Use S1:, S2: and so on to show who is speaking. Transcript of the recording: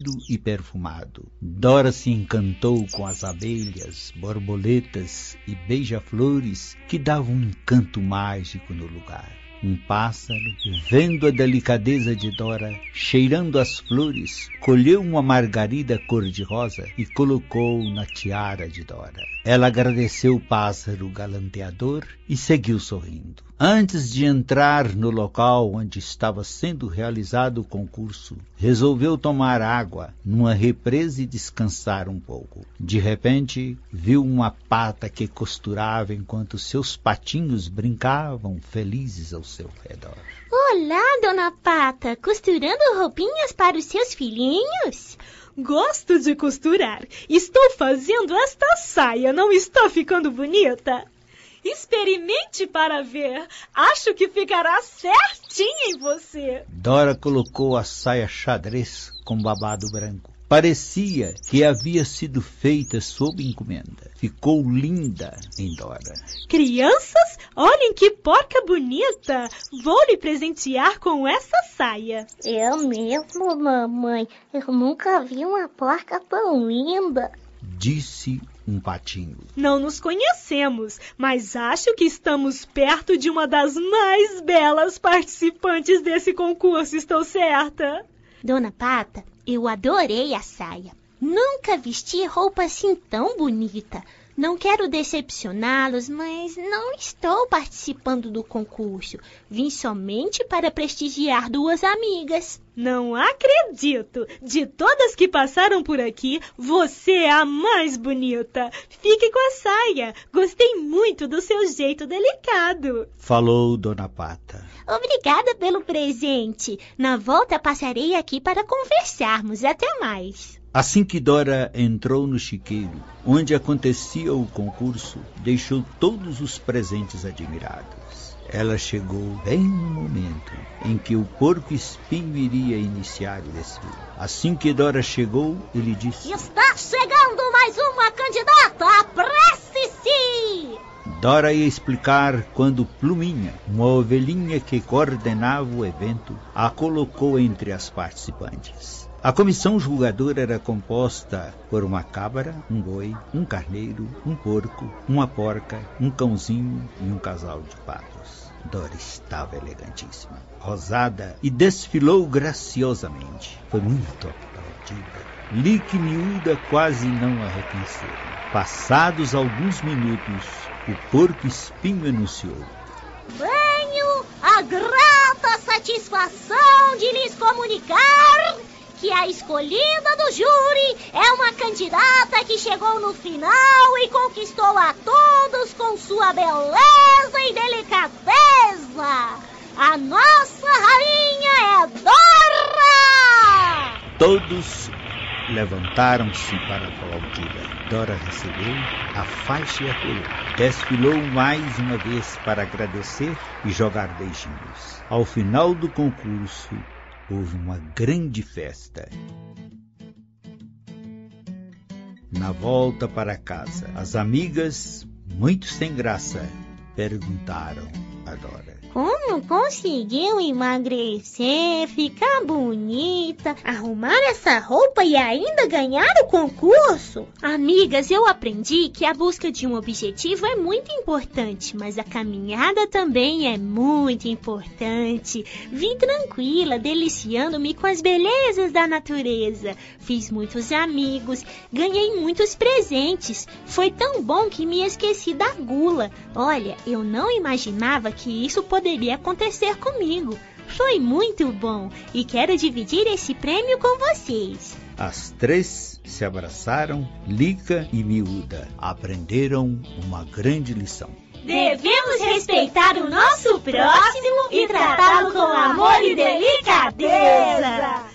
S1: e perfumado. Dora se encantou com as abelhas, borboletas e beija-flores que davam um encanto mágico no lugar. Um pássaro, vendo a delicadeza de Dora, cheirando as flores, colheu uma margarida cor-de-rosa e colocou na tiara de Dora. Ela agradeceu o pássaro galanteador e seguiu sorrindo. Antes de entrar no local onde estava sendo realizado o concurso, resolveu tomar água numa represa e descansar um pouco. De repente, viu uma pata que costurava enquanto seus patinhos brincavam felizes ao seu redor.
S2: Olá, dona Pata, costurando roupinhas para os seus filhinhos?
S3: Gosto de costurar. Estou fazendo esta saia, não está ficando bonita? Experimente para ver. Acho que ficará certinho em você.
S1: Dora colocou a saia xadrez com babado branco. Parecia que havia sido feita sob encomenda. Ficou linda em Dora.
S3: Crianças, olhem que porca bonita. Vou lhe presentear com essa saia.
S2: Eu mesmo, mamãe. Eu nunca vi uma porca tão linda.
S1: Disse um patinho.
S3: Não nos conhecemos, mas acho que estamos perto de uma das mais belas participantes desse concurso, estou certa?
S2: Dona Pata, eu adorei a saia. Nunca vesti roupa assim tão bonita. Não quero decepcioná-los, mas não estou participando do concurso. Vim somente para prestigiar duas amigas.
S3: Não acredito! De todas que passaram por aqui, você é a mais bonita. Fique com a saia. Gostei muito do seu jeito delicado.
S1: Falou Dona Pata.
S2: Obrigada pelo presente. Na volta passarei aqui para conversarmos. Até mais.
S1: Assim que Dora entrou no chiqueiro, onde acontecia o concurso, deixou todos os presentes admirados. Ela chegou bem no momento em que o porco-espinho iria iniciar o desfile. Assim que Dora chegou, ele disse:
S2: Está chegando mais uma candidata! Apresse-se!
S1: Dora ia explicar quando Pluminha, uma ovelhinha que coordenava o evento, a colocou entre as participantes. A comissão julgadora era composta por uma cabra, um boi, um carneiro, um porco, uma porca, um cãozinho e um casal de patos. Dora estava elegantíssima, rosada, e desfilou graciosamente. Foi muito aplaudida. Lica e Miúda quase não a reconheceram. Passados alguns minutos, o porco-espinho anunciou:
S2: Tenho a grata satisfação de lhes comunicar que a escolhida do júri é uma candidata que chegou no final e conquistou a todos com sua beleza e delicadeza. A nossa rainha é Dora!
S1: Todos levantaram-se para aplaudir. Dora recebeu a faixa e a coroa. Desfilou mais uma vez para agradecer e jogar beijinhos. Ao final do concurso, houve uma grande festa. Na volta para casa, as amigas, muito sem graça, perguntaram a Dora:
S2: Como conseguiu emagrecer, ficar bonita, arrumar essa roupa e ainda ganhar o concurso? Amigas, eu aprendi que a busca de um objetivo é muito importante, mas a caminhada também é muito importante. Vim tranquila, deliciando-me com as belezas da natureza. Fiz muitos amigos, ganhei muitos presentes. Foi tão bom que me esqueci da gula. Olha, eu não imaginava que isso poderia acontecer comigo. Foi muito bom e quero dividir esse prêmio com vocês.
S1: As três se abraçaram. Lica e Miúda aprenderam uma grande lição.
S2: Devemos respeitar o nosso próximo e tratá-lo com amor e delicadeza.